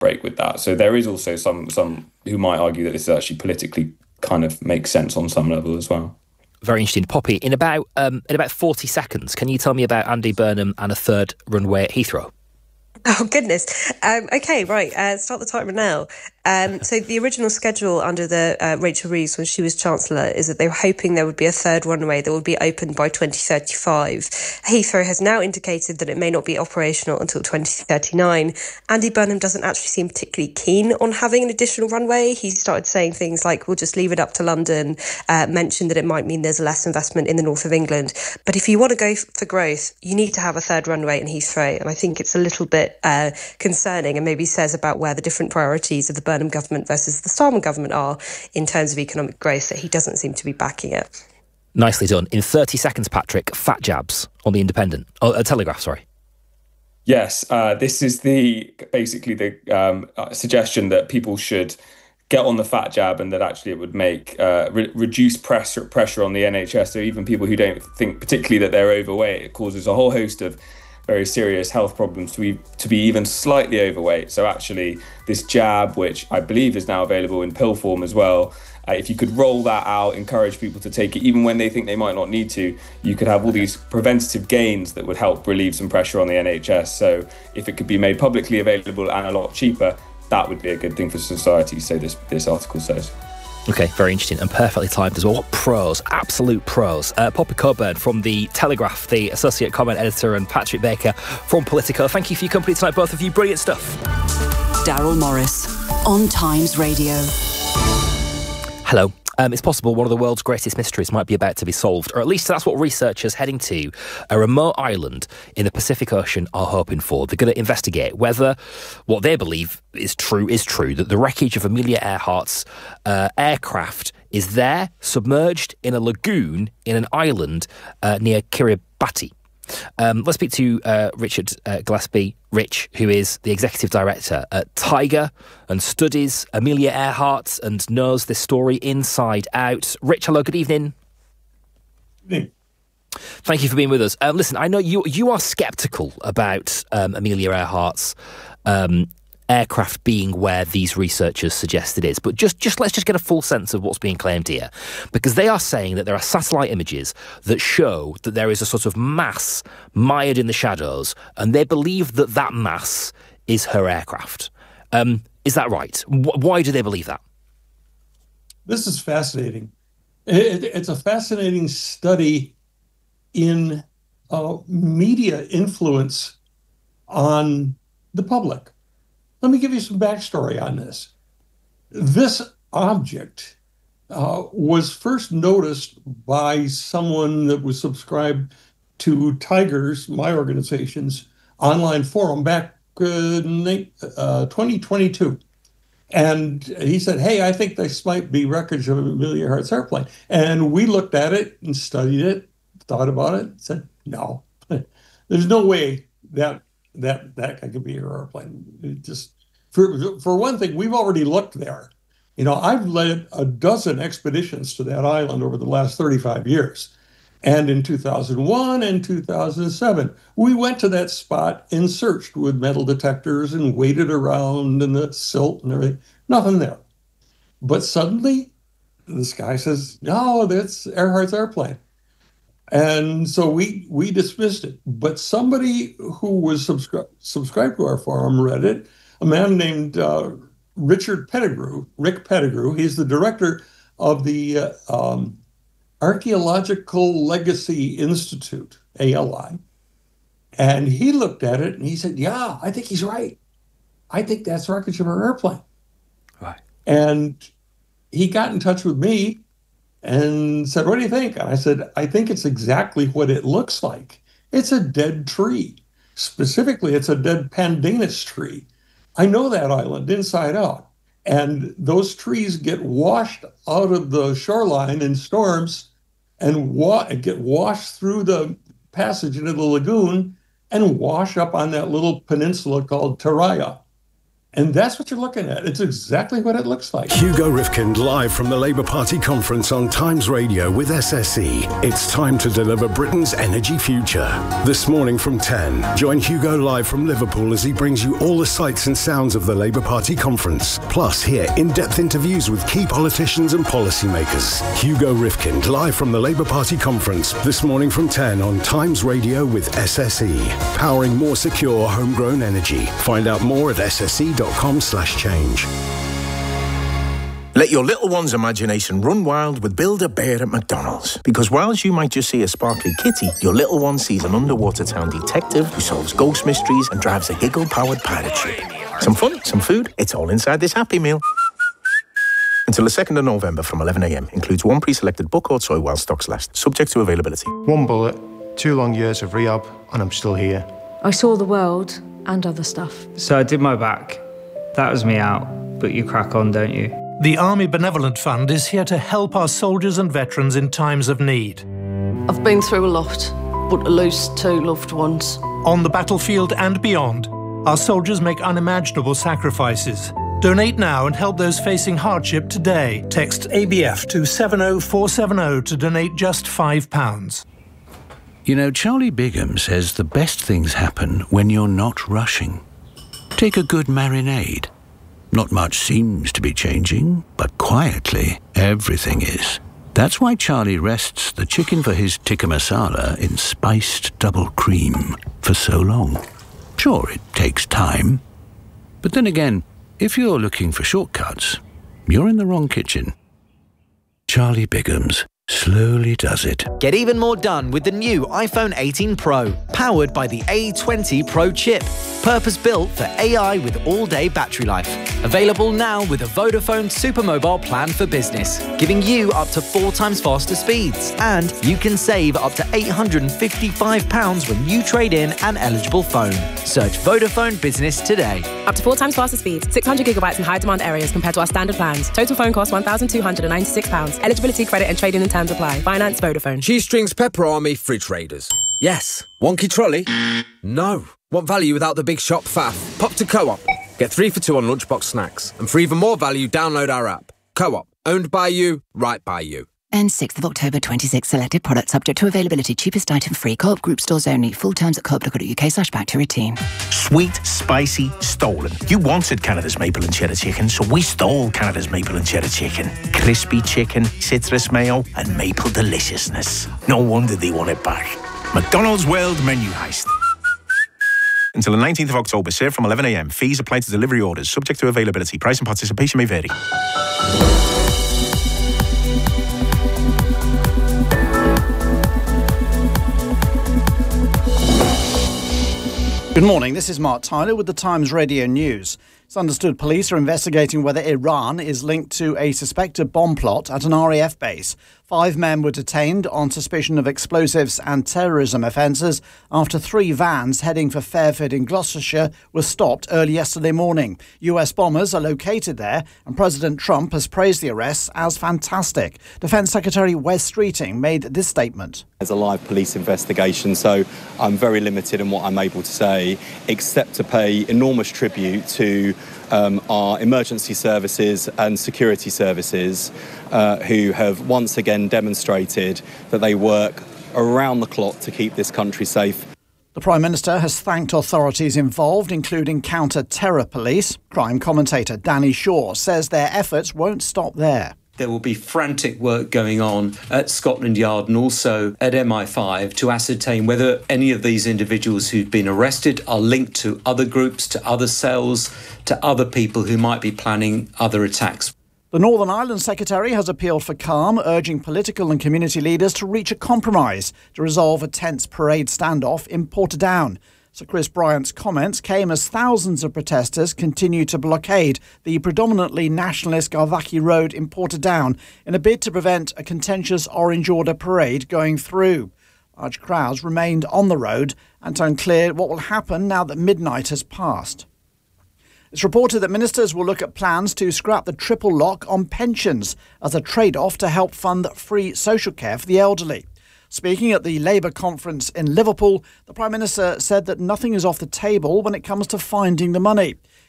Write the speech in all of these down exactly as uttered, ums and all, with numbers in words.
break with that. So there is also some some who might argue that this actually politically kind of makes sense on some level as well. Very interesting. Poppy, in about um, in about forty seconds, can you tell me about Andy Burnham and a third runway at Heathrow? Oh, goodness. Um, okay, right. Uh, start the timer now. Um, so the original schedule under the uh, Rachel Reeves when she was Chancellor is that they were hoping there would be a third runway that would be opened by twenty thirty-five. Heathrow has now indicated that it may not be operational until twenty thirty-nine. Andy Burnham doesn't actually seem particularly keen on having an additional runway. He started saying things like, we'll just leave it up to London, uh, mentioned that it might mean there's less investment in the north of England. But if you want to go for growth, you need to have a third runway in Heathrow. And I think it's a little bit uh, concerning and maybe says about where the different priorities of the Burnham government versus the Starmer government are in terms of economic growth, that he doesn't seem to be backing it. Nicely done. In thirty seconds, Patrick, fat jabs on the Independent. Oh, uh, Telegraph, sorry. Yes, uh, this is the basically the um, uh, suggestion that people should get on the fat jab and that actually it would make uh, re- reduce pressure pressure on the N H S. So even people who don't think particularly that they're overweight, it causes a whole host of very serious health problems to be, to be even slightly overweight. So actually this jab, which I believe is now available in pill form as well, uh, if you could roll that out, encourage people to take it, even when they think they might not need to, you could have all these preventative gains that would help relieve some pressure on the N H S. So if it could be made publicly available and a lot cheaper, that would be a good thing for society, so this, this article says. Okay, very interesting and perfectly timed as well. What pros, absolute pros. Uh, Poppy Coburn from The Telegraph, the Associate Comment Editor, and Patrick Baker from Politico. Thank you for your company tonight, both of you. Brilliant stuff. Daryl Morris on Times Radio. Hello. Um, it's possible one of the world's greatest mysteries might be about to be solved, or at least that's what researchers heading to a remote island in the Pacific Ocean are hoping for. They're going to investigate whether what they believe is true is true, that the wreckage of Amelia Earhart's uh, aircraft is there, submerged in a lagoon in an island uh, near Kiribati. Um, let's speak to uh, Richard uh, Gillespie, Rich, who is the Executive Director at Tiger and studies Amelia Earhart and knows this story inside out. Rich, hello, good evening. Good evening. Thank you for being with us. Um, listen, I know you you are sceptical about um, Amelia Earhart's um, aircraft being where these researchers suggest it is, but just, just let's just get a full sense of what's being claimed here, because they are saying that there are satellite images that show that there is a sort of mass mired in the shadows, and they believe that that mass is her aircraft. Um, is that right? W- why do they believe that? This is fascinating. It, it's a fascinating study in uh, media influence on the public. Let me give you some backstory on this. This object uh, was first noticed by someone that was subscribed to Tiger's, my organization's, online forum back in uh, twenty twenty-two. And he said, hey, I think this might be wreckage of Amelia Earhart's airplane. And we looked at it and studied it, thought about it, said, no, there's no way that that that could be your airplane. It just for for one thing, we've already looked there. You know, I've led a dozen expeditions to that island over the last thirty-five years. And in two thousand one and two thousand seven, we went to that spot and searched with metal detectors and waited around in the silt and everything. Nothing there. But suddenly, this guy says, no, that's Earhart's airplane. And so we we dismissed it. But somebody who was subscri- subscribed to our forum read it, a man named uh, Richard Pettigrew, Rick Pettigrew. He's the director of the uh, um, Archaeological Legacy Institute, A L I. And he looked at it and he said, yeah, I think he's right. I think that's wreckage of our airplane. Right. And he got in touch with me and said, what do you think? And I said, I think it's exactly what it looks like. It's a dead tree. Specifically, it's a dead pandanus tree. I know that island inside out. And those trees get washed out of the shoreline in storms and wa- get washed through the passage into the lagoon and wash up on that little peninsula called Taraya. And that's what you're looking at. It's exactly what it looks like. Hugo Rifkind live from the Labour Party conference on Times Radio with S S E. It's time to deliver Britain's energy future. This morning from ten, join Hugo live from Liverpool as he brings you all the sights and sounds of the Labour Party conference. Plus, hear in-depth interviews with key politicians and policymakers. Hugo Rifkind live from the Labour Party conference this morning from ten on Times Radio with S S E. Powering more secure homegrown energy. Find out more at s s e dot com slash change. Let your little one's imagination run wild with Build-A-Bear at McDonald's. Because whilst you might just see a sparkly kitty, your little one sees an underwater town detective who solves ghost mysteries and drives a giggle-powered pirate ship. Some fun, some food, it's all inside this Happy Meal. Until the second of November from eleven a m. Includes one pre-selected book or toy while stocks last. Subject to availability. One bullet, two long years of rehab, and I'm still here. I saw the world and other stuff. So I did my back. That was me out, but you crack on, don't you? The Army Benevolent Fund is here to help our soldiers and veterans in times of need. I've been through a lot, but to lose two loved ones. On the battlefield and beyond, our soldiers make unimaginable sacrifices. Donate now and help those facing hardship today. Text A B F to seven oh four seven oh to donate just five pounds. You know, Charlie Bigham says the best things happen when you're not rushing. Take a good marinade. Not much seems to be changing, but quietly, everything is. That's why Charlie rests the chicken for his tikka masala in spiced double cream for so long. Sure, it takes time. But then again, if you're looking for shortcuts, you're in the wrong kitchen. Charlie Bigham's slowly does it. Get even more done with the new iPhone eighteen Pro, powered by the A twenty Pro chip. Purpose-built for A I with all-day battery life. Available now with a Vodafone Supermobile plan for business, giving you up to four times faster speeds. And you can save up to eight hundred fifty-five pounds when you trade in an eligible phone. Search Vodafone Business today. Up to four times faster speeds, six hundred gigabytes in high-demand areas compared to our standard plans. Total phone cost one thousand two hundred ninety-six pounds. Eligibility, credit and trading and terms apply. Finance Vodafone. Shoestrings Pepper Army Fridge Raiders. Yes. Wonky trolley? No. Want value without the big shop faff? Pop to Co-op. Get three for two on lunchbox snacks. And for even more value, download our app. Co-op. Owned by you, right by you. And sixth of October twenty-six. Selected products subject to availability. Cheapest item free. Co-op group stores only. Full terms at co op dot co dot uk slash back to routine. Sweet, spicy, stolen. You wanted Canada's maple and cheddar chicken, so we stole Canada's maple and cheddar chicken. Crispy chicken, citrus mayo, and maple deliciousness. No wonder they want it back. McDonald's World Menu Heist. Until the nineteenth of October, served from eleven a m. Fees apply to delivery orders, subject to availability. Price and participation may vary. Good morning, this is Mark Tyler with the Times Radio News. It's understood police are investigating whether Iran is linked to a suspected bomb plot at an R A F base. Five men were detained on suspicion of explosives and terrorism offences after three vans heading for Fairford in Gloucestershire were stopped early yesterday morning. U S bombers are located there, and President Trump has praised the arrests as fantastic. Defence Secretary Wes Streeting made this statement. There's a live police investigation, so I'm very limited in what I'm able to say, except to pay enormous tribute to um, our emergency services and security services, uh, who have once again demonstrated that they work around the clock to keep this country safe. The Prime Minister has thanked authorities involved, including counter-terror police. Crime commentator Danny Shaw says their efforts won't stop there. There will be frantic work going on at Scotland Yard and also at M I five to ascertain whether any of these individuals who've been arrested are linked to other groups, to other cells, to other people who might be planning other attacks. The Northern Ireland Secretary has appealed for calm, urging political and community leaders to reach a compromise to resolve a tense parade standoff in Portadown. Sir Chris Bryant's comments came as thousands of protesters continue to blockade the predominantly nationalist Garvaghy Road in Portadown in a bid to prevent a contentious Orange Order parade going through. Large crowds remained on the road, and it's unclear what will happen now that midnight has passed. It's reported that ministers will look at plans to scrap the triple lock on pensions as a trade-off to help fund free social care for the elderly. Speaking at the Labour conference in Liverpool, the Prime Minister said that nothing is off the table when it comes to finding the money.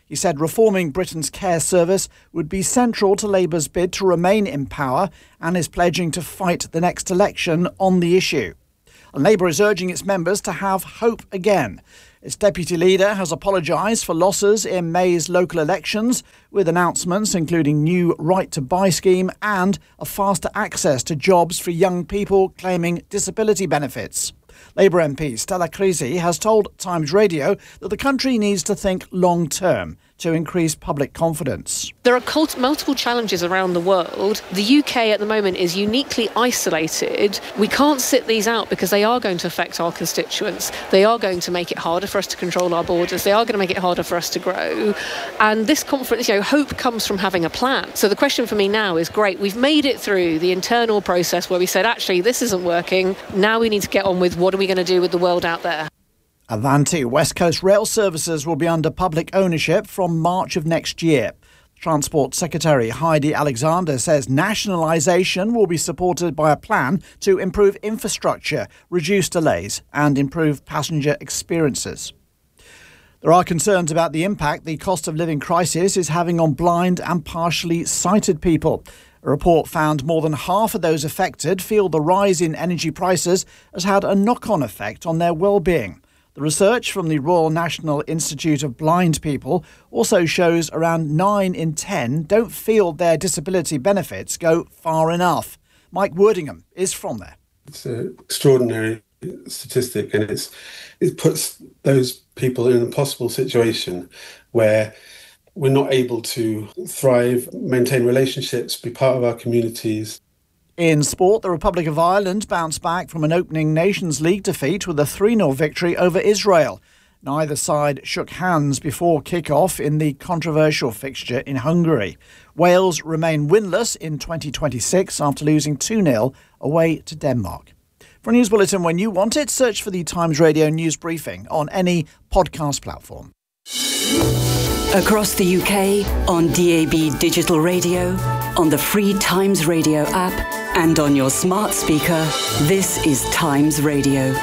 He said reforming Britain's care service would be central to Labour's bid to remain in power and is pledging to fight the next election on the issue. And Labour is urging its members to have hope again. Its deputy leader has apologised for losses in May's local elections, with announcements including new right-to-buy scheme and a faster access to jobs for young people claiming disability benefits. Labour M P Stella Creasy has told Times Radio that the country needs to think long-term to increase public confidence. There are cult- multiple challenges around the world. The U K at the moment is uniquely isolated. We can't sit these out because they are going to affect our constituents. They are going to make it harder for us to control our borders. They are going to make it harder for us to grow. And this conference, you know, hope comes from having a plan. So the question for me now is, great, we've made it through the internal process where we said, actually, this isn't working. Now we need to get on with what are we going to do with the world out there. Avanti West Coast rail services will be under public ownership from March of next year. Transport Secretary Heidi Alexander says nationalisation will be supported by a plan to improve infrastructure, reduce delays and improve passenger experiences. There are concerns about the impact the cost of living crisis is having on blind and partially sighted people. A report found more than half of those affected feel the rise in energy prices has had a knock-on effect on their well-being. The research from the Royal National Institute of Blind People also shows around nine in ten don't feel their disability benefits go far enough. Mike Wordingham is from there. It's an extraordinary statistic, and it's it puts those people in an impossible situation where we're not able to thrive, maintain relationships, be part of our communities. In sport, the Republic of Ireland bounced back from an opening Nations League defeat with a three nil victory over Israel. Neither side shook hands before kick-off in the controversial fixture in Hungary. Wales remain winless in twenty twenty-six after losing two nil away to Denmark. For a news bulletin when you want it, search for the Times Radio News Briefing on any podcast platform. Across the U K, on D A B digital radio, on the free Times Radio app, and on your smart speaker, this is Times Radio.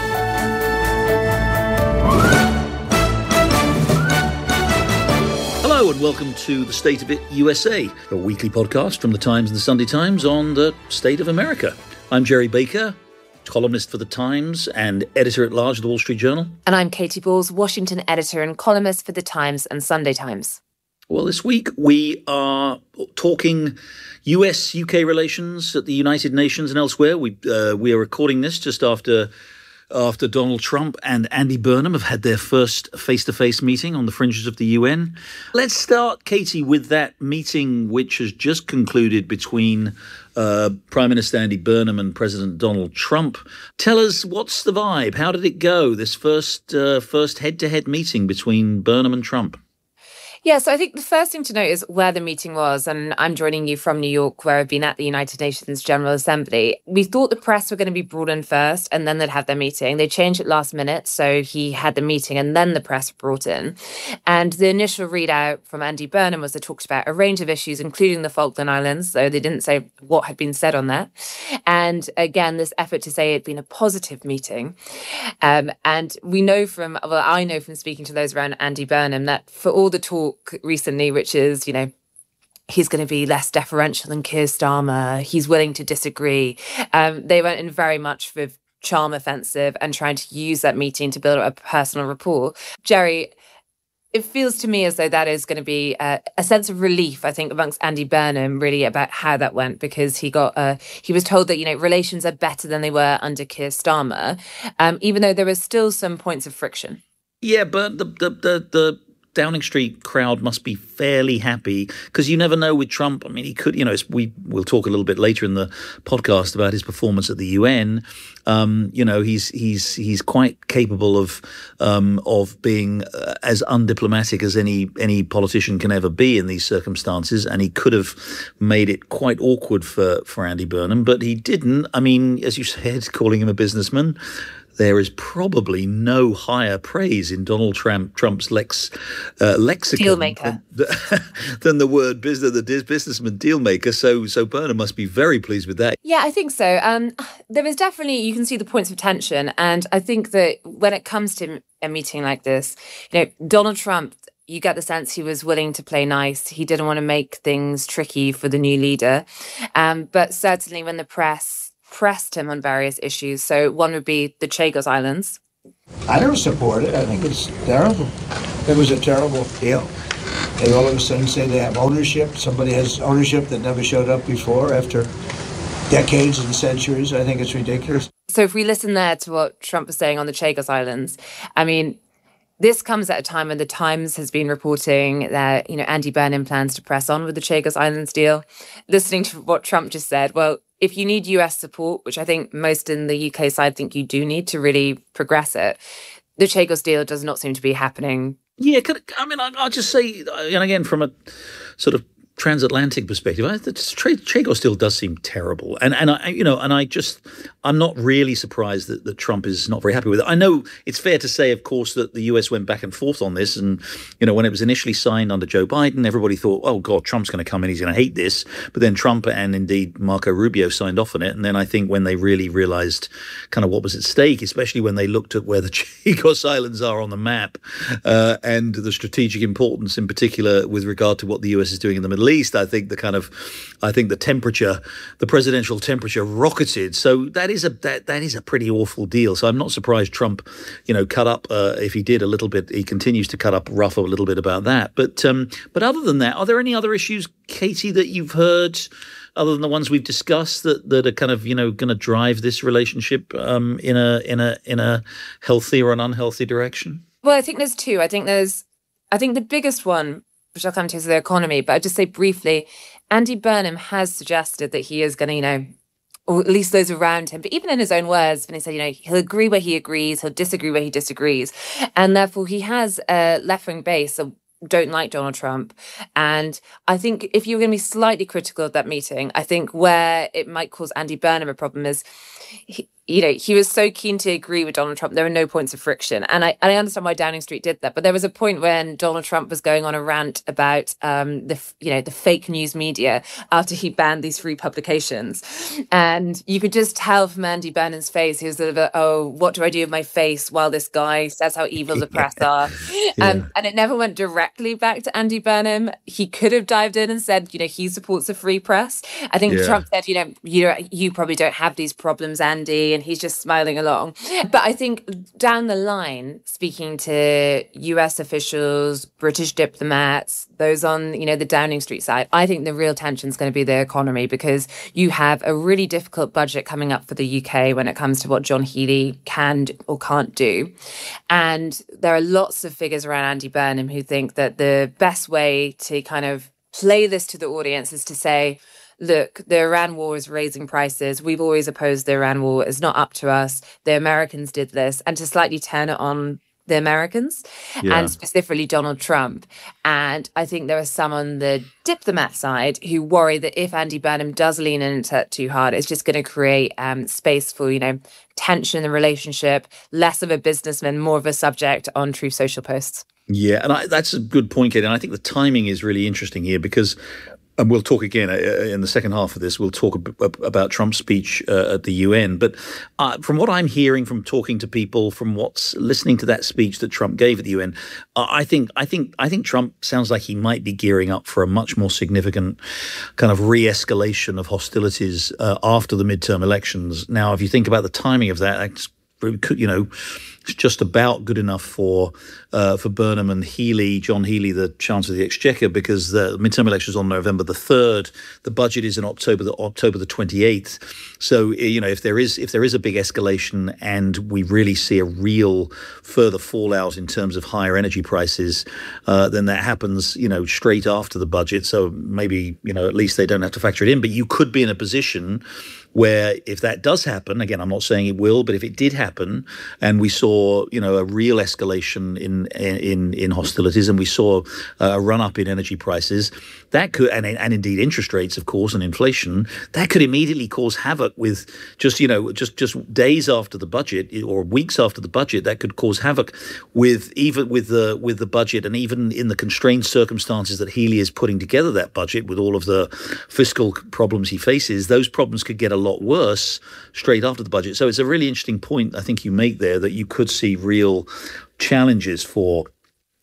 Hello and welcome to The State of It U S A, a weekly podcast from the Times and the Sunday Times on the state of America. I'm Jerry Baker, columnist for The Times and editor-at-large of The Wall Street Journal. And I'm Katie Balls, Washington editor and columnist for The Times and Sunday Times. Well, this week we are talking U S U K relations at the United Nations and elsewhere. We uh, we are recording this just after after Donald Trump and Andy Burnham have had their first face-to-face meeting on the fringes of the U N. Let's start, Katie, with that meeting which has just concluded between uh, Prime Minister Andy Burnham and President Donald Trump. Tell us, what's the vibe? How did it go, this first uh, first head-to-head meeting between Burnham and Trump? Yeah, so I think the first thing to note is where the meeting was, and I'm joining you from New York, where I've been at the United Nations General Assembly. We thought the press were going to be brought in first, and then they'd have their meeting. They changed it last minute, so he had the meeting, and then the press brought in. And the initial readout from Andy Burnham was they talked about a range of issues, including the Falkland Islands, so they didn't say what had been said on that. And again, this effort to say it had been a positive meeting. Um, and we know from, well, I know from speaking to those around Andy Burnham that for all the talk recently, which is, you know, he's going to be less deferential than Keir Starmer, he's willing to disagree. Um, they went in very much for charm offensive and trying to use that meeting to build up a personal rapport. Jerry, it feels to me as though that is going to be a, a sense of relief, I think, amongst Andy Burnham, really, about how that went, because he got uh, he was told that, you know, relations are better than they were under Keir Starmer, um, even though there were still some points of friction. Yeah, but the the the, the Downing Street crowd must be fairly happy, because you never know with Trump. I mean, he could, you know, we will talk a little bit later in the podcast about his performance at the U N. Um, you know, he's he's he's quite capable of um, of being uh, as undiplomatic as any any politician can ever be in these circumstances, and he could have made it quite awkward for for Andy Burnham, but he didn't. I mean, as you said, calling him a businessman. There is probably no higher praise in Donald Trump, Trump's lex, uh, lexicon dealmaker than, than the word business, the businessman dealmaker. So, so Burnham must be very pleased with that. Yeah, I think so. Um, there is definitely, you can see the points of tension, and I think that when it comes to a meeting like this, you know, Donald Trump, you get the sense he was willing to play nice. He didn't want to make things tricky for the new leader. Um, but certainly when the press pressed him on various issues, so one would be the Chagos Islands. I don't support it. I think it's terrible. It was a terrible deal. They all of a sudden say they have ownership. Somebody has ownership that never showed up before after decades and centuries. I think it's ridiculous. So if we listen there to what Trump was saying on the Chagos Islands, I mean, this comes at a time when the Times has been reporting that, you know, Andy Burnham plans to press on with the Chagos Islands deal. Listening to what Trump just said, well, if you need U S support, which I think most in the U K side think you do need to really progress it, the Chagos deal does not seem to be happening. Yeah, could, I mean, I, I'll just say, and again, from a sort of transatlantic perspective, I, the Chagos still does seem terrible, and and I, you know, and I just, I'm not really surprised that, that Trump is not very happy with it. I know it's fair to say, of course, that the U S went back and forth on this, and you know, when it was initially signed under Joe Biden, everybody thought, oh God, Trump's going to come in, he's going to hate this. But then Trump and indeed Marco Rubio signed off on it, and then I think when they really realized kind of what was at stake, especially when they looked at where the Chagos Islands are on the map uh, and the strategic importance, in particular with regard to what the U S is doing in the Middle East, I think the kind of, I think the temperature, the presidential temperature rocketed. So that is a that that is a pretty awful deal. So I'm not surprised Trump, you know, cut up uh, if he did a little bit. He continues to cut up rough a little bit about that. But um, but other than that, are there any other issues, Katie, that you've heard, other than the ones we've discussed, that, that are kind of, you know, going to drive this relationship um, in a in a in a healthy or an unhealthy direction? Well, I think there's two. I think there's, I think the biggest one, which I'll come to, is the economy. But I'll just say briefly, Andy Burnham has suggested that he is going to, you know, or at least those around him, but even in his own words, when he said, you know, he'll agree where he agrees, he'll disagree where he disagrees. And therefore he has a left-wing base that don't like Donald Trump. And I think if you're going to be slightly critical of that meeting, I think where it might cause Andy Burnham a problem is, he, you know, he was so keen to agree with Donald Trump. There were no points of friction. And I, and I understand why Downing Street did that. But there was a point when Donald Trump was going on a rant about um, the, you know, the fake news media after he banned these free publications. And you could just tell from Andy Burnham's face, he was sort of, a, oh, what do I do with my face while this guy says how evil the press are? Yeah. Um, and it never went directly back to Andy Burnham. He could have dived in and said, you know, he supports a free press. I think yeah. Trump said, you know, you you probably don't have these problems, Andy. And he's just smiling along. But I think down the line, speaking to U S officials, British diplomats, those on, you know, the Downing Street side, I think the real tension is going to be the economy, because you have a really difficult budget coming up for the U K when it comes to what John Healey can or can't do. And there are lots of figures around Andy Burnham who think that the best way to kind of play this to the audience is to say, look, the Iran war is raising prices. We've always opposed the Iran war. It's not up to us. The Americans did this. And to slightly turn it on the Americans yeah. and specifically Donald Trump. And I think there are some on the diplomat side who worry that if Andy Burnham does lean into it too hard, it's just going to create um, space for, you know, tension in the relationship, less of a businessman, more of a subject on Truth Social posts. Yeah, and I, that's a good point, Kate. And I think the timing is really interesting here, because and we'll talk again uh, in the second half of this. We'll talk ab- about Trump's speech uh, at the U N. But uh, from what I'm hearing, from talking to people, from what's listening to that speech that Trump gave at the U N, uh, I think, I think, I think Trump sounds like he might be gearing up for a much more significant kind of re-escalation of hostilities uh, after the midterm elections. Now, if you think about the timing of that, that's, you know, it's just about good enough for uh, for Burnham and Healey, John Healey, the Chancellor of the Exchequer, because the midterm elections on November the third. The budget is in October the October the twenty-eighth. So, you know, if there is if there is a big escalation and we really see a real further fallout in terms of higher energy prices, uh, then that happens, you know, straight after the budget. So maybe, you know, at least they don't have to factor it in. But you could be in a position where if that does happen, again, I'm not saying it will, but if it did happen and we saw, you know, a real escalation in in in hostilities and we saw a run up in energy prices, that could, and, and indeed interest rates, of course, and inflation, that could immediately cause havoc with just, you know, just, just days after the budget or weeks after the budget, that could cause havoc with even with the with the budget, and even in the constrained circumstances that Healey is putting together that budget with all of the fiscal problems he faces, those problems could get a lot worse straight after the budget. So it's a really interesting point I think you make there, that you could see real challenges for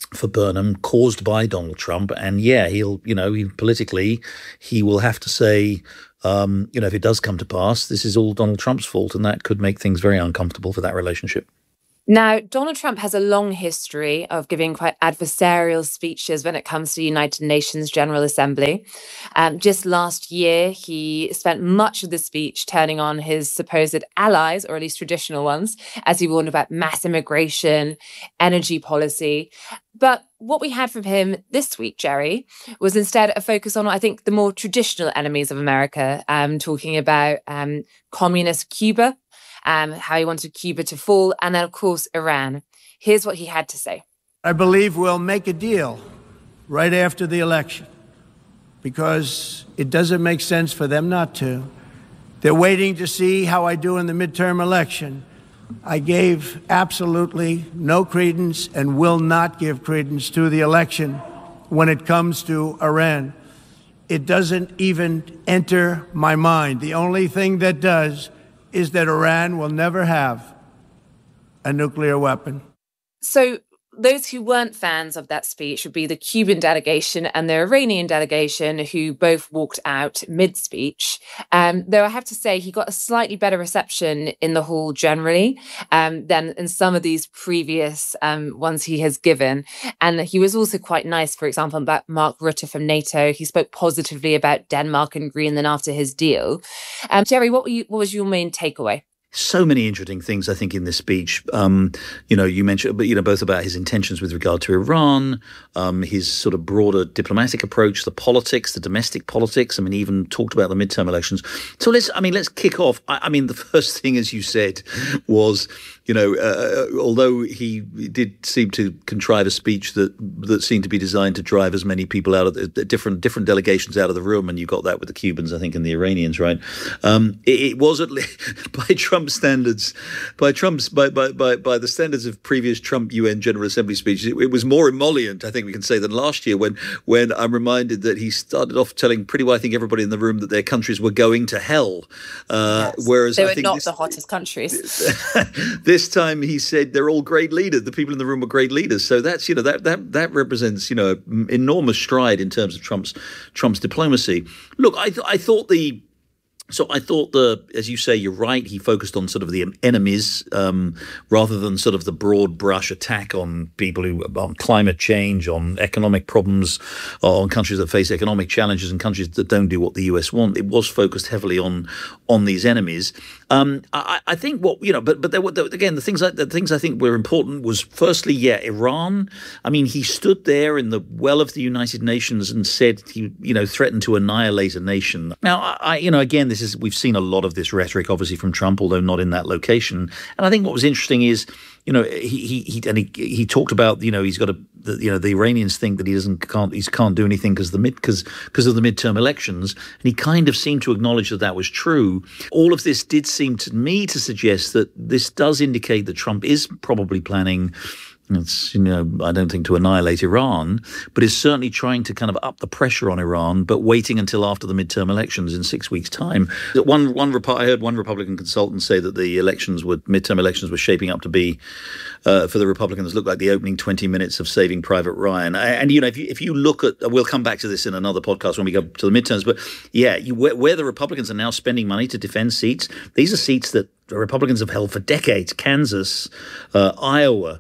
for Burnham caused by Donald Trump. And yeah, he'll, you know, he, politically, he will have to say, um, you know, if it does come to pass, this is all Donald Trump's fault. And that could make things very uncomfortable for that relationship. Now, Donald Trump has a long history of giving quite adversarial speeches when it comes to the United Nations General Assembly. Um, just last year, he spent much of the speech turning on his supposed allies, or at least traditional ones, as he warned about mass immigration, energy policy. But what we had from him this week, Jerry, was instead a focus on, I think, the more traditional enemies of America, um, talking about um, communist Cuba, Um, how he wanted Cuba to fall, and then, of course, Iran. Here's what he had to say. I believe we'll make a deal right after the election because it doesn't make sense for them not to. They're waiting to see how I do in the midterm election. I gave absolutely no credence and will not give credence to the election when it comes to Iran. It doesn't even enter my mind. The only thing that does is that Iran will never have a nuclear weapon. So those who weren't fans of that speech would be the Cuban delegation and the Iranian delegation, who both walked out mid-speech. Um, though I have to say he got a slightly better reception in the hall generally um, than in some of these previous um, ones he has given. And he was also quite nice, for example, about Mark Rutte from NATO. He spoke positively about Denmark and Greenland after his deal. Um, Jerry, what, were you, what was your main takeaway? So many interesting things, I think, in this speech. Um, you know, you mentioned, but you know, both about his intentions with regard to Iran, um, his sort of broader diplomatic approach, the politics, the domestic politics. I mean, he even talked about the midterm elections. So let's, I mean, let's kick off. I, I mean, the first thing, as you said, was, you know, uh, although he did seem to contrive a speech that that seemed to be designed to drive as many people out of the, the different different delegations out of the room, and you got that with the Cubans, I think, and the Iranians, right? Um, it, it was at least by Trump standards, by Trump's by, by by by the standards of previous Trump U N General Assembly speeches, it, it was more emollient, I think we can say, than last year when when I'm reminded that he started off telling pretty well, I think, everybody in the room that their countries were going to hell. Uh, yes. Whereas they I were think not this, the hottest countries. This time he said they're all great leaders. The people in the room were great leaders. So that's, you know, that that that represents, you know, enormous stride in terms of Trump's Trump's diplomacy. Look, I th- I thought the So I thought the, as you say, you're right. He focused on sort of the enemies um, rather than sort of the broad brush attack on people who, on climate change, on economic problems, on countries that face economic challenges and countries that don't do what the U S want. It was focused heavily on on these enemies. Um, I, I think what, you know, but but there were, again, the things I, the things I think were important was, firstly, yeah, Iran. I mean, he stood there in the well of the United Nations and said he, you know, threatened to annihilate a nation. Now, I, you know, again, this is, we've seen a lot of this rhetoric, obviously, from Trump, although not in that location. And I think what was interesting is, you know, he he he and he, he talked about, you know, he's got a, the, you know, the Iranians think that he doesn't can't he can't do anything because the mid because because of the midterm elections, and he kind of seemed to acknowledge that that was true. All of this did seem to me to suggest that this does indicate that Trump is probably planning. It's, you know, I don't think to annihilate Iran, but is certainly trying to kind of up the pressure on Iran, but waiting until after the midterm elections in six weeks' time. One, one, I heard one Republican consultant say that the elections were midterm elections were shaping up to be uh, for the Republicans look like the opening twenty minutes of Saving Private Ryan. And you know, if you if you look at, we'll come back to this in another podcast when we go to the midterms. But yeah, you, where, where the Republicans are now spending money to defend seats, these are seats that the Republicans have held for decades: Kansas, uh, Iowa.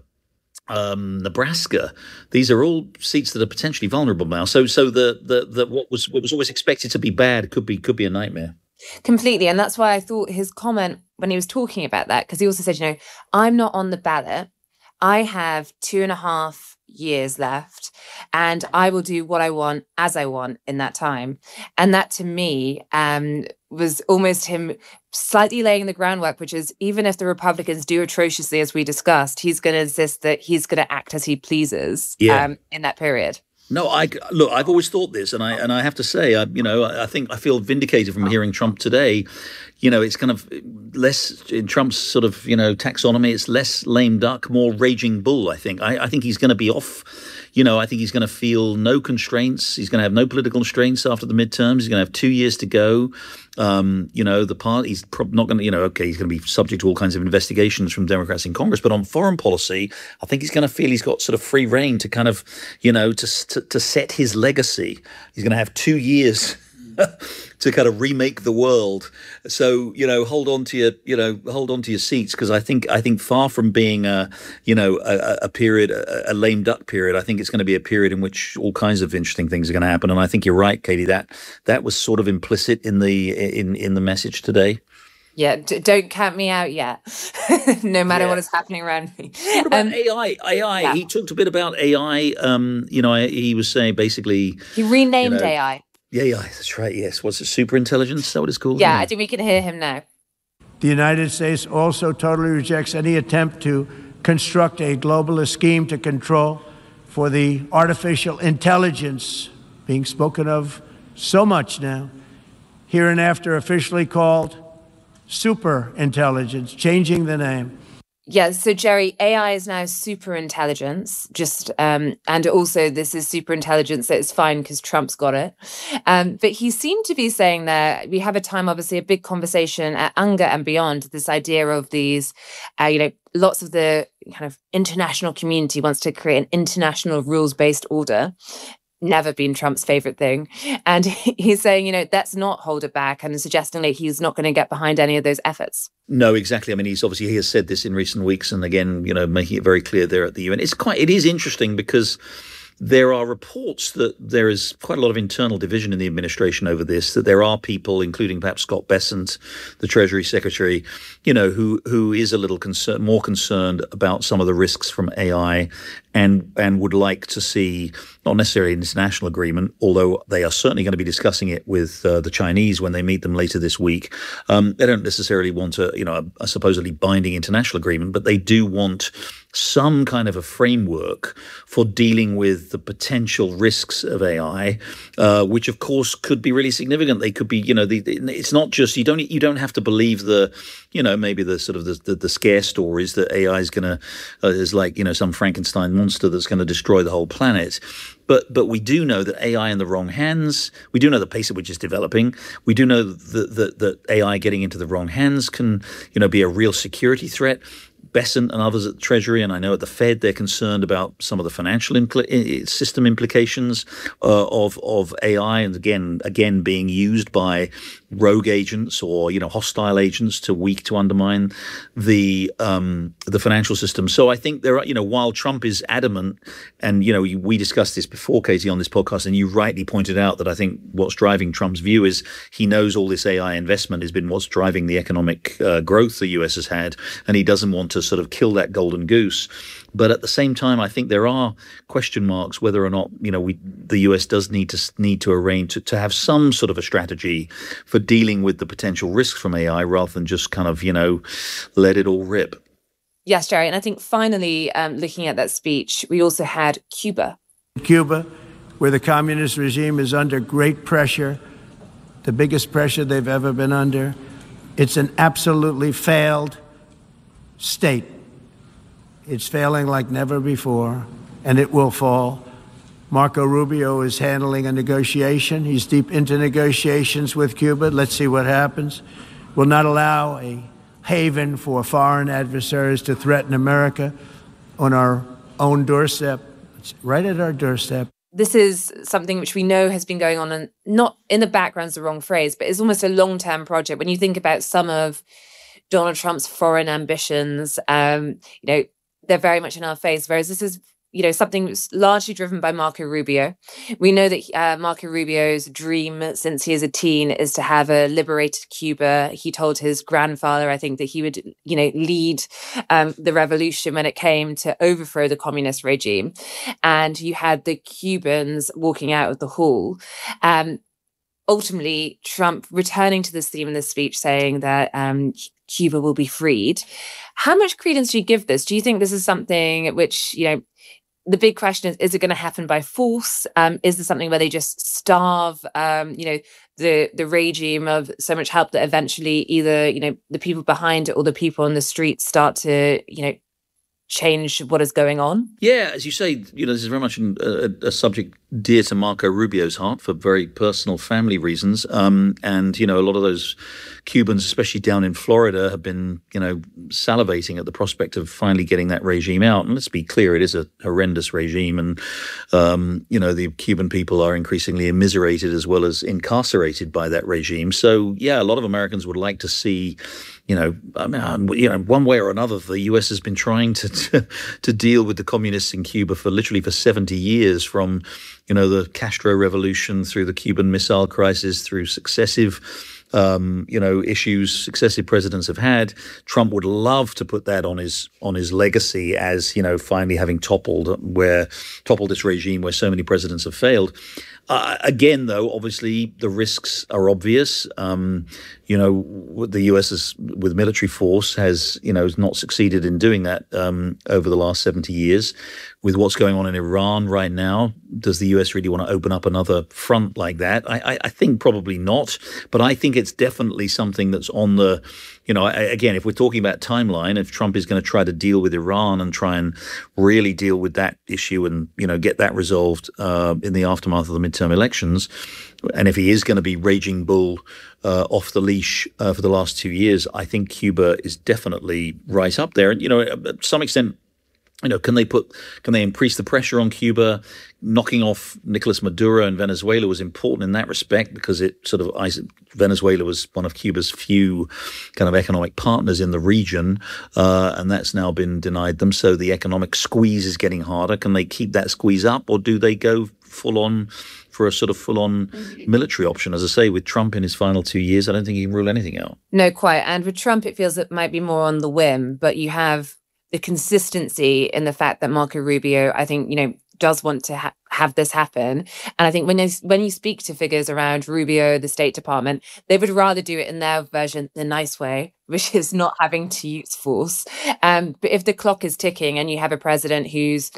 Um, Nebraska. These are all seats that are potentially vulnerable now. So, so the the the what was what was always expected to be bad could be could be a nightmare. Completely, and that's why I thought his comment when he was talking about that, because he also said, you know, I'm not on the ballot. I have two and a half years left, and I will do what I want as I want in that time. And that, to me, um, was almost him slightly laying the groundwork, which is, even if the Republicans do atrociously, as we discussed, he's going to insist that he's going to act as he pleases yeah. um, in that period. No, I look. I've always thought this, and I and I have to say, I, you know, I, I think I feel vindicated from hearing Trump today. You know, it's kind of less in Trump's sort of, you know, taxonomy. It's less lame duck, more raging bull. I think. I, I think he's going to be off. You know, I think he's going to feel no constraints. He's going to have no political constraints after the midterms. He's going to have two years to go. Um, you know, the party, he's prob- not going to, you know, okay, he's going to be subject to all kinds of investigations from Democrats in Congress. But on foreign policy, I think he's going to feel he's got sort of free reign to kind of, you know, to to, to set his legacy. He's going to have two years to kind of remake the world. So, you know, hold on to your, you know, hold on to your seats, because I think, I think far from being a, you know, a, a period, a, a lame duck period, I think it's going to be a period in which all kinds of interesting things are going to happen. And I think you're right, Katie, that that was sort of implicit in the, in, in the message today. Yeah, d- don't count me out yet, no matter yeah. what is happening around me. What about um, A I? A I, yeah. He talked a bit about A I. Um, you know, he was saying basically... He renamed you know, A I. Yeah, yeah, that's right, yes. What's it, super intelligence? Is that what it's called? Yeah, yeah, I think we can hear him now. The United States also totally rejects any attempt to construct a globalist scheme to control for the artificial intelligence being spoken of so much now, hereinafter officially called super intelligence, changing the name. Yeah, so Jerry, A I is now super intelligence, just um, and also this is super intelligence that is fine because Trump's got it. Um, but he seemed to be saying that we have a time, obviously, a big conversation at UNGA and beyond, this idea of these, uh, you know, lots of the kind of international community wants to create an international rules-based order. Never been Trump's favorite thing. And he's saying, you know, let's not hold it back, and suggesting that he's not going to get behind any of those efforts. No, exactly. I mean, he's obviously, he has said this in recent weeks, and again, you know, making it very clear there at the U N. It's quite, it is interesting because there are reports that there is quite a lot of internal division in the administration over this, that there are people, including perhaps Scott Bessent, the Treasury Secretary, you know, who who is a little concern, more concerned about some of the risks from A I, and and would like to see not necessarily an international agreement, although they are certainly going to be discussing it with uh, the Chinese when they meet them later this week. Um, they don't necessarily want a, you know, a, a supposedly binding international agreement, but they do want some kind of a framework for dealing with the potential risks of A I, uh, which of course could be really significant. They could be, you know, the, the, it's not just, you don't you don't have to believe the, you know, maybe the sort of the, the, the scare stories that A I is going to, uh, is like, you know, some Frankenstein monster that's going to destroy the whole planet. But but we do know that A I in the wrong hands, we do know the pace at which it's developing. We do know that, that, that A I getting into the wrong hands can, you know, be a real security threat. Bessent and others at the Treasury, and I know at the Fed, they're concerned about some of the financial impl- system implications uh, of of A I, and again, again being used by rogue agents or, you know, hostile agents to weak to undermine the um, the financial system. So I think there are, you know, while Trump is adamant, and you know, we discussed this before, Katie, on this podcast, and you rightly pointed out that I think what's driving Trump's view is he knows all this A I investment has been what's driving the economic uh, growth the U S has had, and he doesn't want to sort of kill that golden goose. But at the same time, I think there are question marks whether or not, you know, we the U S does need to need to arrange to, to have some sort of a strategy for dealing with the potential risks from A I, rather than just kind of, you know, let it all rip. Yes, Jerry. And I think finally, um, looking at that speech, we also had Cuba. Cuba, where the communist regime is under great pressure, the biggest pressure they've ever been under. It's an absolutely failed state. It's failing like never before, and it will fall. Marco Rubio is handling a negotiation. He's deep into negotiations with Cuba. Let's see what happens. Will not allow a haven for foreign adversaries to threaten America on our own doorstep. It's right at our doorstep. This is something which we know has been going on, and not in the background's the wrong phrase, but it's almost a long-term project. When you think about some of Donald Trump's foreign ambitions, um, you know, they're very much in our face, whereas this is, you know, something that's largely driven by Marco Rubio. We know that uh, Marco Rubio's dream since he is a teen is to have a liberated Cuba. He told his grandfather, I think, that he would, you know, lead um, the revolution when it came to overthrow the communist regime. And you had the Cubans walking out of the hall. Um, ultimately, Trump returning to this theme in this speech, saying that um, Cuba will be freed. How much credence do you give this? Do you think this is something which, you know, the big question is, is it going to happen by force? Um, is there something where they just starve, um, you know, the the regime of so much help that eventually either, you know, the people behind it or the people on the streets start to, you know, change what is going on? Yeah, as you say, you know, this is very much a, a subject dear to Marco Rubio's heart for very personal family reasons. Um, and, you know, a lot of those Cubans, especially down in Florida, have been, you know, salivating at the prospect of finally getting that regime out. And let's be clear, it is a horrendous regime. And, um, you know, the Cuban people are increasingly immiserated as well as incarcerated by that regime. So, yeah, a lot of Americans would like to see, you know, I mean, you know, one way or another, the U S has been trying to, to to deal with the communists in Cuba for literally for seventy years, from, you know, the Castro Revolution through the Cuban Missile Crisis, through successive, um, you know, issues successive presidents have had. Trump would love to put that on his on his legacy as, you know, finally having toppled where toppled this regime where so many presidents have failed. Uh, again, though, obviously the risks are obvious. Um, you know, the U S is, with military force has, you know, not succeeded in doing that um, over the last seventy years. With what's going on in Iran right now, does the U S really want to open up another front like that? I, I, I think probably not. But I think it's definitely something that's on the, you know, I, again, if we're talking about timeline, if Trump is going to try to deal with Iran and try and really deal with that issue and, you know, get that resolved uh, in the aftermath of the midterm elections, and if he is going to be raging bull uh, off the leash uh, for the last two years, I think Cuba is definitely right up there. And, you know, to some extent, you know, can they put, can they increase the pressure on Cuba? Knocking off Nicolas Maduro in Venezuela was important in that respect because it sort of, Venezuela was one of Cuba's few kind of economic partners in the region, uh, and that's now been denied them. So the economic squeeze is getting harder. Can they keep that squeeze up, or do they go full on for a sort of full on military option? As I say, with Trump in his final two years, I don't think he can rule anything out. No, quite. And with Trump, it feels it might be more on the whim, but you have the consistency in the fact that Marco Rubio, I think, you know, does want to ha- have this happen. And I think when you, when you speak to figures around Rubio, the State Department, they would rather do it in their version, the nice way, which is not having to use force. Um, but if the clock is ticking and you have a president who's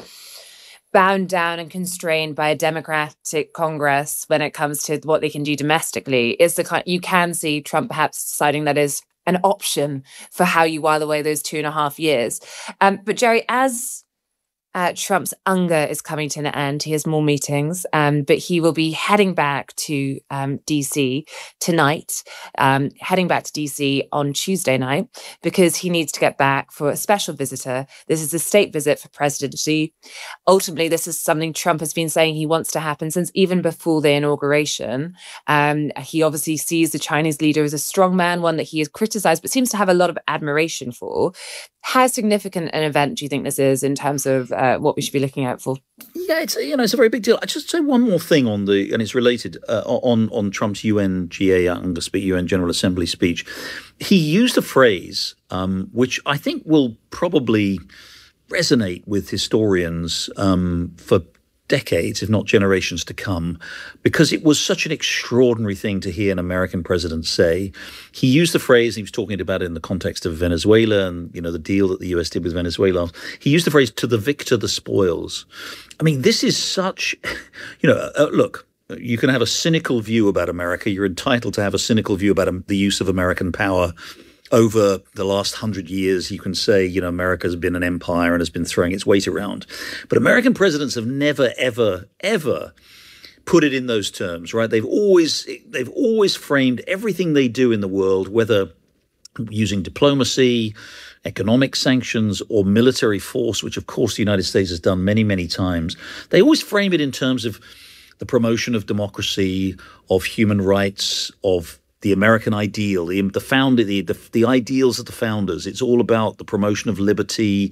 bound down and constrained by a Democratic Congress when it comes to what they can do domestically, is the kind, you can see Trump perhaps deciding that is an option for how you while away those two and a half years. Um, but Jerry, as uh, Trump's anger is coming to an end, he has more meetings, um, but he will be heading back to um, D C tonight, um, heading back to D C on Tuesday night, because he needs to get back for a special visitor. This is a state visit for President Xi. Ultimately, this is something Trump has been saying he wants to happen since even before the inauguration. Um, he obviously sees the Chinese leader as a strong man, one that he has criticized, but seems to have a lot of admiration for. How significant an event do you think this is in terms of uh, what we should be looking out for? Yeah, it's you know it's a very big deal. I just say one more thing on the, and it's related uh, on on Trump's U N G A U N General Assembly speech. He used a phrase um, which I think will probably resonate with historians um, for decades, if not generations to come, because it was such an extraordinary thing to hear an American president say. He used the phrase, he was talking about it in the context of Venezuela and, you know, the deal that the U S did with Venezuela. He used the phrase, to the victor, the spoils. I mean, this is such, you know, uh, look, you can have a cynical view about America. You're entitled to have a cynical view about um, the use of American power. Over the last hundred years, you can say, you know, America has been an empire and has been throwing its weight around. But American presidents have never, ever, ever put it in those terms, right? They've always, they've always framed everything they do in the world, whether using diplomacy, economic sanctions, or military force, which of course the United States has done many, many times. They always frame it in terms of the promotion of democracy, of human rights, of the American ideal, the the founder, the, the the ideals of the founders. It's all about the promotion of liberty,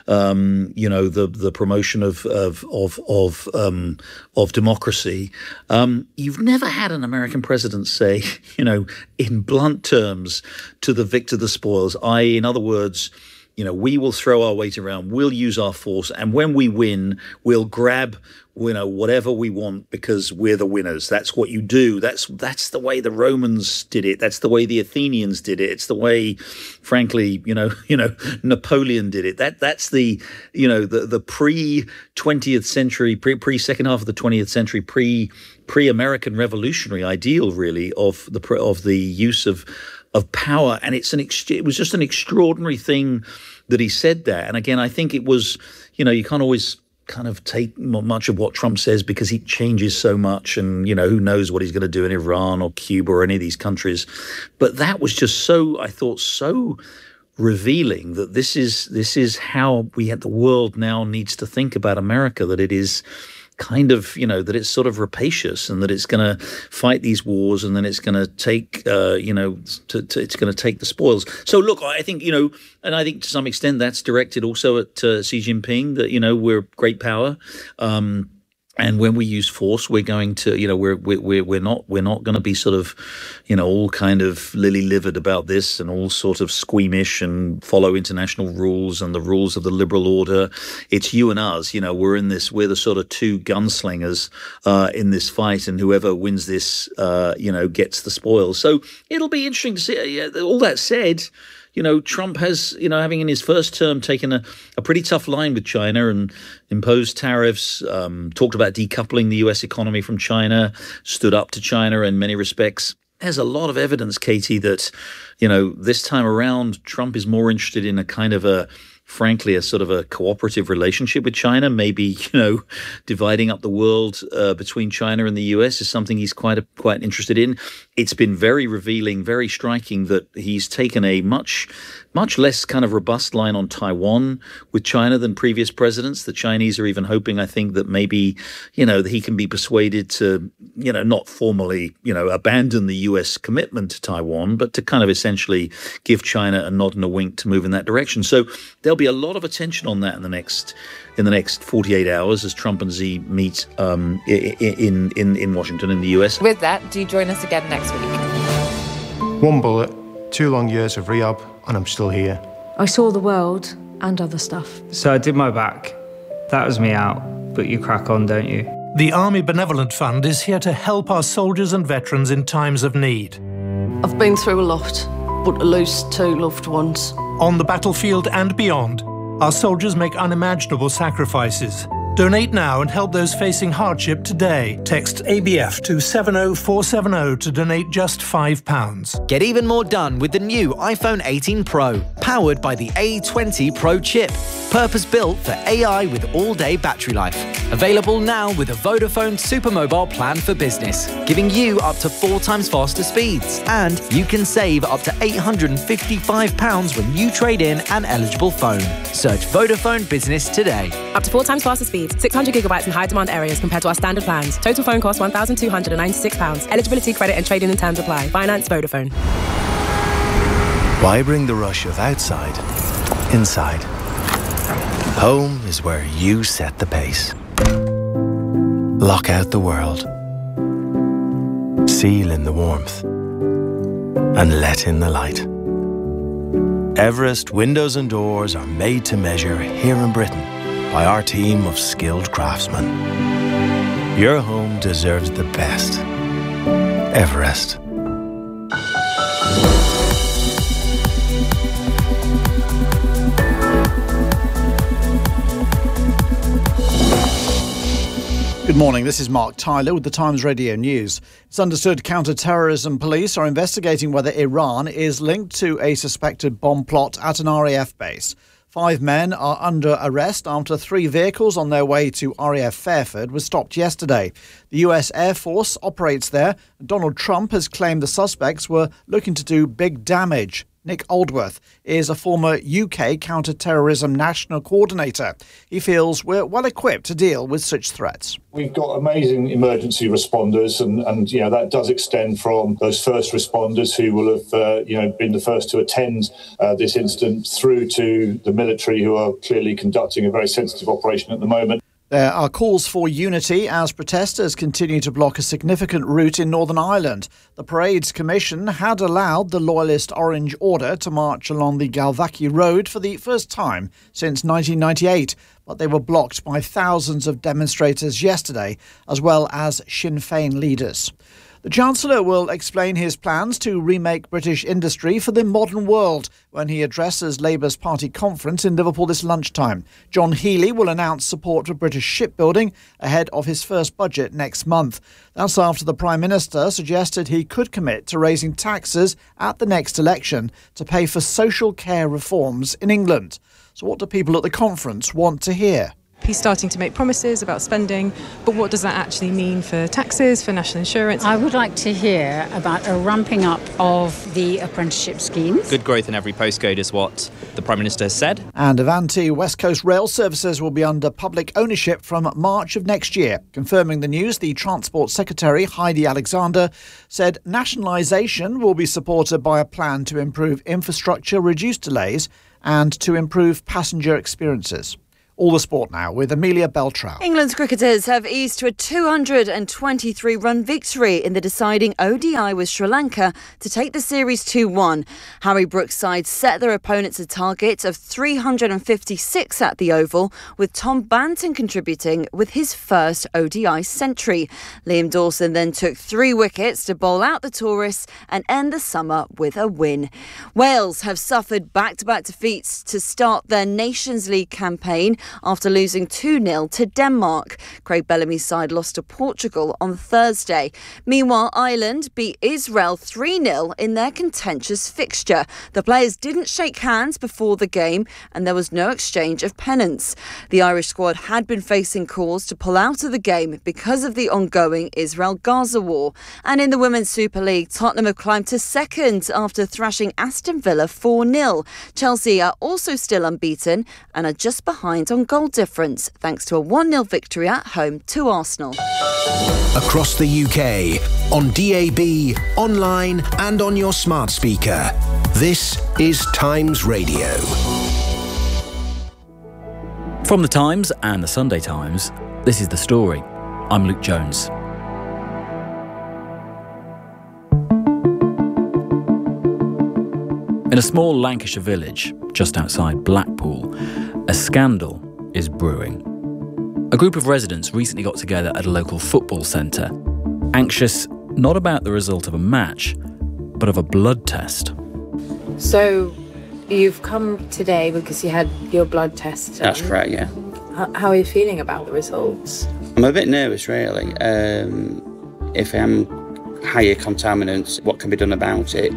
um, you know, the the promotion of of of of um, of democracy. Um, you've never had an American president say, you know, in blunt terms, to the victor the spoils. that is, in other words, you know, we will throw our weight around, we'll use our force, and when we win, we'll grab, you know, whatever we want because we're the winners. That's what you do. That's that's the way the Romans did it. That's the way the Athenians did it. It's the way, frankly, you know, you know, Napoleon did it. That that's the, you know, the the pre twentieth century, pre pre second half of the twentieth century, pre pre American revolutionary ideal, really, of the of the use of. of power. And it's an ex- it was just an extraordinary thing that he said there. And again, I think it was, you know, you can't always kind of take much of what Trump says because he changes so much, and, you know, who knows what he's going to do in Iran or Cuba or any of these countries. But that was just so, I thought, so revealing that this is this is how we had the world now needs to think about America, that it is kind of, you know, that it's sort of rapacious and that it's going to fight these wars and then it's going to take, uh, you know, to, to, it's going to take the spoils. So, look, I think, you know, and I think to some extent that's directed also at uh, Xi Jinping, that, you know, we're great power. Um, and when we use force, we're going to, you know, we're we're we're not we're not going to be sort of, you know, all kind of lily-livered about this and all sort of squeamish and follow international rules and the rules of the liberal order. It's you and us. You know, we're in this. We're the sort of two gunslingers uh, in this fight, and whoever wins this, uh, you know, gets the spoils. So it'll be interesting to see. Uh, all that said, you know, Trump has, you know, having in his first term taken a, a pretty tough line with China and imposed tariffs, um, talked about decoupling the U S economy from China, stood up to China in many respects. There's a lot of evidence, Katie, that, you know, this time around, Trump is more interested in a kind of a, frankly, a sort of a cooperative relationship with China. Maybe, you know, dividing up the world uh, between China and the U S is something he's quite a, quite interested in. It's been very revealing, very striking that he's taken a much, much less kind of robust line on Taiwan with China than previous presidents. The Chinese are even hoping, I think, that maybe, you know, that he can be persuaded to, you know, not formally, you know, abandon the U S commitment to Taiwan, but to kind of essentially give China a nod and a wink to move in that direction. So there'll be a lot of attention on that in the next in the next forty-eight hours as Trump and Xi meet um, in, in, in Washington in the U S. With that, do join us again next week. One bullet, two long years of rehab, and I'm still here. I saw the world and other stuff. So I did my back. That was me out, but you crack on, don't you? The Army Benevolent Fund is here to help our soldiers and veterans in times of need. I've been through a lot, but to lose two loved ones. On the battlefield and beyond, our soldiers make unimaginable sacrifices. Donate now and help those facing hardship today. Text A B F to seven oh four seven oh to donate just five pounds. Get even more done with the new iPhone eighteen Pro, powered by the A twenty Pro chip. Purpose-built for A I with all-day battery life. Available now with a Vodafone Supermobile plan for business, giving you up to four times faster speeds. And you can save up to eight hundred fifty-five pounds when you trade in an eligible phone. Search Vodafone Business today. Up to four times faster speeds, six hundred gigabytes in high-demand areas compared to our standard plans. Total phone cost one thousand two hundred ninety-six pounds. Eligibility, credit and trading in terms apply. Finance Vodafone. Why bring the rush of outside inside? Home is where you set the pace. Lock out the world. Seal in the warmth. And let in the light. Everest windows and doors are made to measure here in Britain by our team of skilled craftsmen. Your home deserves the best. Everest. Good morning, this is Mark Tyler with the Times Radio News. It's understood counter-terrorism police are investigating whether Iran is linked to a suspected bomb plot at an R A F base. Five men are under arrest after three vehicles on their way to R A F Fairford were stopped yesterday. The U S Air Force operates there. Donald Trump has claimed the suspects were looking to do big damage. Nick Aldworth is a former U K counter-terrorism national coordinator. He feels we're well equipped to deal with such threats. We've got amazing emergency responders, and, and you know that does extend from those first responders who will have uh, you know been the first to attend uh, this incident through to the military, who are clearly conducting a very sensitive operation at the moment. There are calls for unity as protesters continue to block a significant route in Northern Ireland. The Parades Commission had allowed the Loyalist Orange Order to march along the Galvackie Road for the first time since nineteen ninety-eight, but they were blocked by thousands of demonstrators yesterday, as well as Sinn Féin leaders. The Chancellor will explain his plans to remake British industry for the modern world when he addresses Labour's party conference in Liverpool this lunchtime. John Healey will announce support for British shipbuilding ahead of his first budget next month. That's after the Prime Minister suggested he could commit to raising taxes at the next election to pay for social care reforms in England. So what do people at the conference want to hear? He's starting to make promises about spending, but what does that actually mean for taxes, for national insurance? I would like to hear about a ramping up of the apprenticeship schemes. Good growth in every postcode is what the Prime Minister has said. And Avanti West Coast Rail services will be under public ownership from March of next year. Confirming the news, the Transport Secretary, Heidi Alexander, said nationalisation will be supported by a plan to improve infrastructure, reduce delays and to improve passenger experiences. All the sport now with Amelia Beltrao. England's cricketers have eased to a two hundred twenty-three run victory in the deciding O D I with Sri Lanka to take the series two one. Harry Brooks' side set their opponents a target of three hundred fifty-six at the Oval, with Tom Banton contributing with his first O D I century. Liam Dawson then took three wickets to bowl out the tourists and end the summer with a win. Wales have suffered back-to-back defeats to start their Nations League campaign after losing two nil to Denmark. Craig Bellamy's side lost to Portugal on Thursday. Meanwhile, Ireland beat Israel three nil in their contentious fixture. The players didn't shake hands before the game and there was no exchange of pennants. The Irish squad had been facing calls to pull out of the game because of the ongoing Israel-Gaza war. And in the Women's Super League, Tottenham have climbed to second after thrashing Aston Villa four nil. Chelsea are also still unbeaten and are just behind on goal difference thanks to a one nil victory at home to Arsenal. Across the U K, on D A B, online and on your smart speaker. This is Times Radio. From the Times and the Sunday Times, this is The Story. I'm Luke Jones. In a small Lancashire village just outside Blackpool, a scandal is brewing. A group of residents recently got together at a local football centre, anxious not about the result of a match, but of a blood test. So, you've come today because you had your blood test. That's correct, yeah. How, how are you feeling about the results? I'm a bit nervous, really. Um, if I'm higher contaminants, what can be done about it?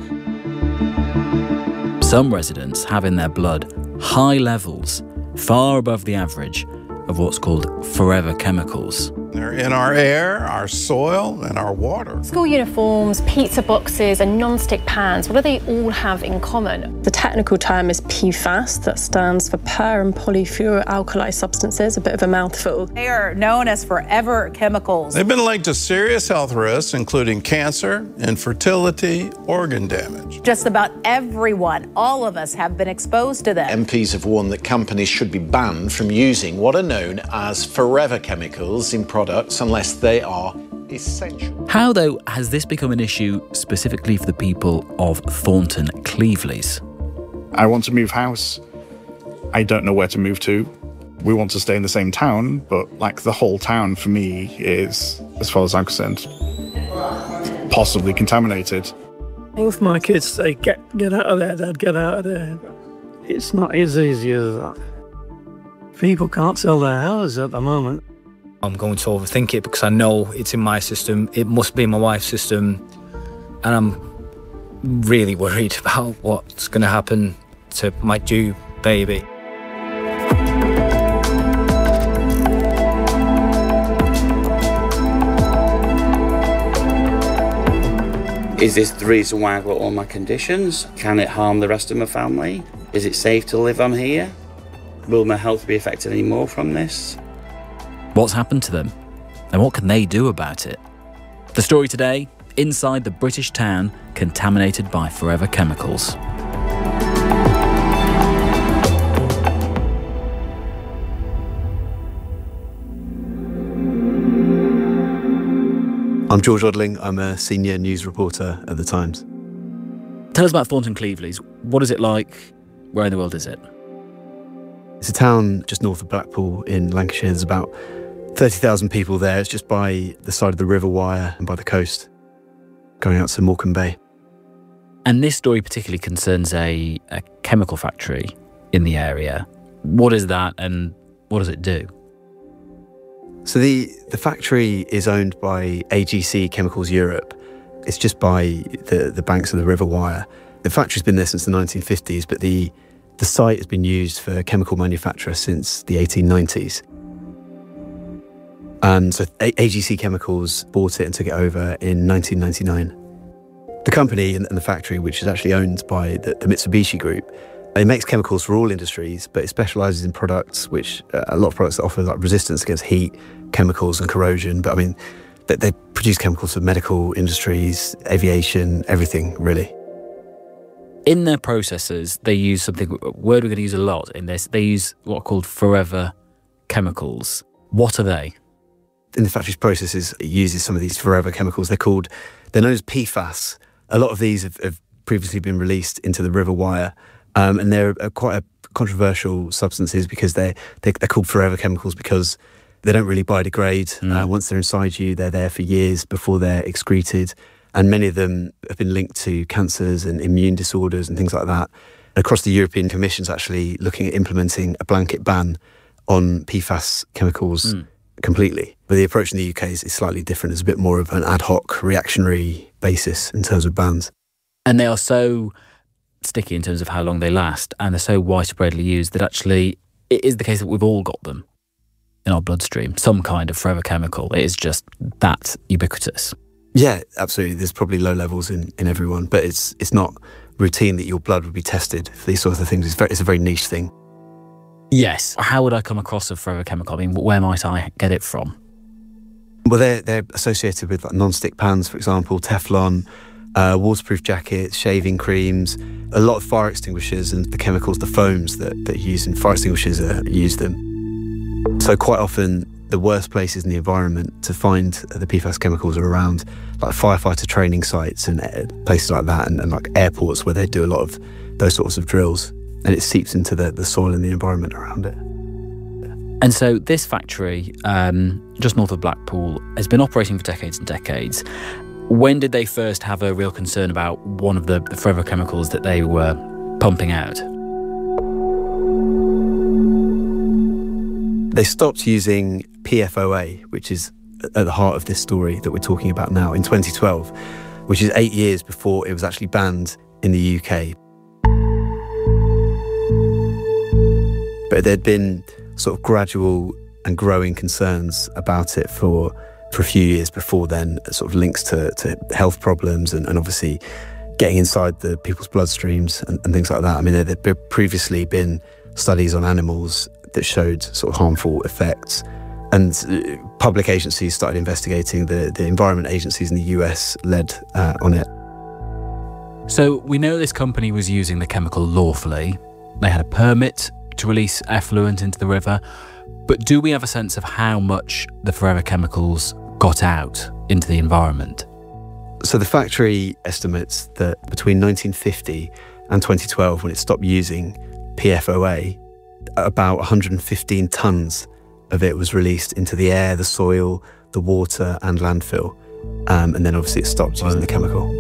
Some residents have in their blood high levels, far above the average, of what's called forever chemicals. They're in our air, our soil, and our water. School uniforms, pizza boxes, and non-stick pans, what do they all have in common? The technical term is P FAS, that stands for per and polyfluoroalkyl substances, a bit of a mouthful. They are known as forever chemicals. They've been linked to serious health risks, including cancer, infertility, organ damage. Just about everyone, all of us, have been exposed to them. M Ps have warned that companies should be banned from using what are known as forever chemicals in products unless they are essential. How, though, has this become an issue specifically for the people of Thornton Cleveleys? I want to move house. I don't know where to move to. We want to stay in the same town, but like the whole town for me is, as far as I'm concerned, possibly contaminated. I think if my kids say, get, get out of there, Dad, get out of there. It's not as easy as that. People can't sell their houses at the moment. I'm going to overthink it because I know it's in my system. It must be in my wife's system. And I'm really worried about what's going to happen to my due baby. Is this the reason why I've got all my conditions? Can it harm the rest of my family? Is it safe to live on here? Will my health be affected any more from this? What's happened to them? And what can they do about it? The story today, inside the British town contaminated by forever chemicals. I'm George Odling. I'm a senior news reporter at The Times. Tell us about Thornton Cleveleys. What is it like? Where in the world is it? It's a town just north of Blackpool in Lancashire. There's about thirty thousand people there. It's just by the side of the River Wyre and by the coast, going out to Morecambe Bay. And this story particularly concerns a, a chemical factory in the area. What is that and what does it do? So the, the factory is owned by A G C Chemicals Europe. It's just by the, the banks of the River Wyre. The factory's been there since the nineteen fifties, but the, the site has been used for chemical manufacture since the eighteen nineties. And so A G C Chemicals bought it and took it over in nineteen ninety-nine. The company and the factory, which is actually owned by the, the Mitsubishi Group, it makes chemicals for all industries, but it specialises in products which, uh, a lot of products that offer like resistance against heat, chemicals and corrosion. But I mean, they, they produce chemicals for medical industries, aviation, everything really. In their processes, they use something, a word we're going to use a lot in this, they use what are called forever chemicals. What are they? In the factory's processes, it uses some of these forever chemicals. They're called, they're known as P FAS. A lot of these have, have previously been released into the River Wyre, um, and they're uh, quite a controversial substances because they're, they're, they're called forever chemicals because they don't really biodegrade. Mm. Uh, once they're inside you, they're there for years before they're excreted. And many of them have been linked to cancers and immune disorders and things like that. And across the European Commission's actually looking at implementing a blanket ban on P FAS chemicals mm. completely. But the approach in the U K is, is slightly different. It's a bit more of an ad hoc, reactionary basis in terms of bans. And they are so sticky in terms of how long they last, and they're so widespreadly used that actually it is the case that we've all got them in our bloodstream, some kind of forever chemical. It is just that ubiquitous. Yeah, absolutely. There's probably low levels in, in everyone, but it's it's not routine that your blood would be tested for these sorts of things. It's, very, it's a very niche thing. Yes. How would I come across a forever chemical? I mean, where might I get it from? Well, they're, they're associated with like non-stick pans, for example, Teflon, uh, waterproof jackets, shaving creams, a lot of fire extinguishers, and the chemicals, the foams that, that are used in fire extinguishers uh, use them. So quite often, the worst places in the environment to find the P FAS chemicals are around like firefighter training sites and places like that, and, and like airports where they do a lot of those sorts of drills, and it seeps into the, the soil and the environment around it. And so this factory, um, just north of Blackpool, has been operating for decades and decades. When did they first have a real concern about one of the, the forever chemicals that they were pumping out? They stopped using P F O A, which is at the heart of this story that we're talking about now, in twenty twelve, which is eight years before it was actually banned in the U K. But there'd been sort of gradual and growing concerns about it for for a few years before then, sort of links to, to health problems and, and obviously getting inside the people's bloodstreams and, and things like that. I mean, there had previously been studies on animals that showed sort of harmful effects, and public agencies started investigating. The, the environment agencies in the U S led uh, on it. So we know this company was using the chemical lawfully. They had a permit to release effluent into the river, but do we have a sense of how much the forever chemicals got out into the environment? So the factory estimates that between nineteen fifty and twenty twelve, when it stopped using P F O A, about one hundred fifteen tonnes of it was released into the air, the soil, the water and landfill. Um, and then obviously it stopped using the chemical.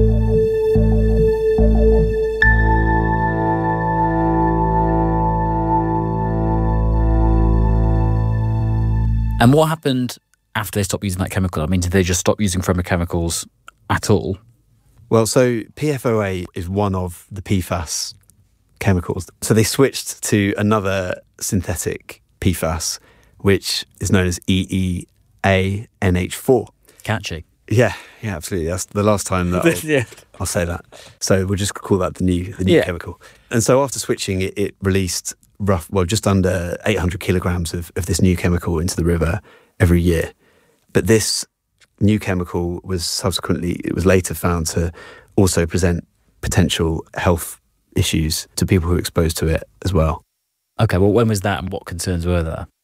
And what happened after they stopped using that chemical? I mean, did they just stop using forever chemicals at all? Well, so P F O A is one of the P FAS chemicals. So they switched to another synthetic P FAS, which is known as E E A N H four. Catchy. Yeah, yeah, absolutely. That's the last time that I'll, yeah. I'll say that. So we'll just call that the new the new Yeah. chemical. And so after switching, it, it released rough, well, just under eight hundred kilograms of, of this new chemical into the river every year. But this new chemical was subsequently, it was later found to also present potential health issues to people who were exposed to it as well. Okay, well, when was that and what concerns were there?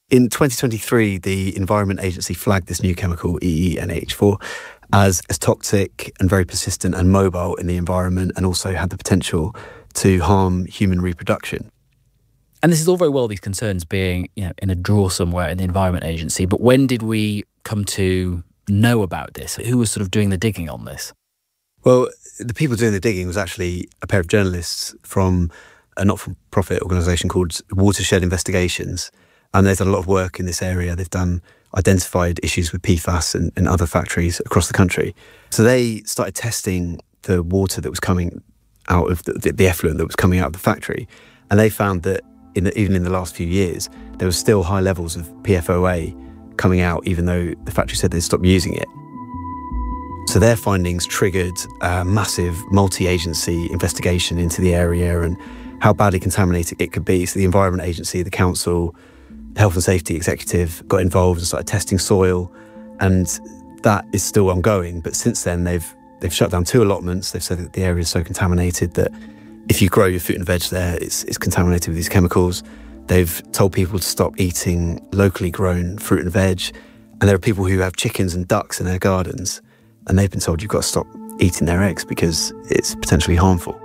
In twenty twenty-three, the Environment Agency flagged this new chemical, E E N H four, as, as toxic and very persistent and mobile in the environment, and also had the potential to harm human reproduction. And this is all very well, these concerns being, you know, in a drawer somewhere in the Environment Agency, but when did we come to know about this? Who was sort of doing the digging on this? Well, the people doing the digging was actually a pair of journalists from a not-for-profit organisation called Watershed Investigations, and they've done a lot of work in this area. They've done identified issues with P FAS and, and other factories across the country. So they started testing the water that was coming out of the, the, the effluent that was coming out of the factory, and they found that in the, even in the last few years, there was still high levels of P F O A coming out, even though the factory said they'd stopped using it. So their findings triggered a massive multi-agency investigation into the area and how badly contaminated it could be. So the Environment Agency, the council, the Health and Safety Executive got involved and started testing soil, and that is still ongoing. But since then, they've they've shut down two allotments. They've said that the area is so contaminated that if you grow your fruit and veg there, it's, it's contaminated with these chemicals. They've told people to stop eating locally grown fruit and veg. And there are people who have chickens and ducks in their gardens, and they've been told you've got to stop eating their eggs because it's potentially harmful.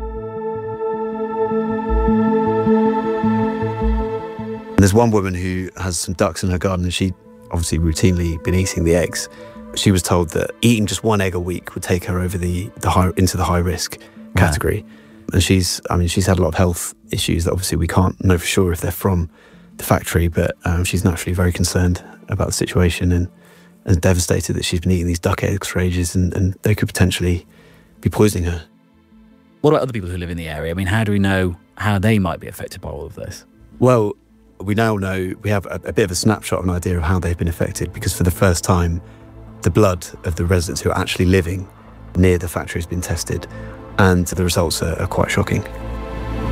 And there's one woman who has some ducks in her garden, and she obviously routinely been eating the eggs. She was told that eating just one egg a week would take her over the, the high, into the high risk category. Wow. And she's, I mean, she's had a lot of health issues that obviously we can't know for sure if they're from the factory, but um, she's naturally very concerned about the situation and, and devastated that she's been eating these duck eggs for ages, and, and they could potentially be poisoning her. What about other people who live in the area? I mean, how do we know how they might be affected by all of this? Well, we now know, we have a, a bit of a snapshot of an idea of how they've been affected, because for the first time, the blood of the residents who are actually living near the factory has been tested, and the results are, are quite shocking.